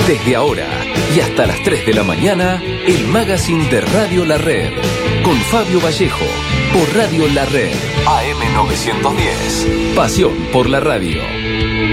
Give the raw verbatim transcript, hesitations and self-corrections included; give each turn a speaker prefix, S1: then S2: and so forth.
S1: Desde ahora y hasta las tres de la mañana, el magazine de Radio La Red, con Fabio Vallejo, por Radio La Red, A M novecientos diez. Pasión por la radio.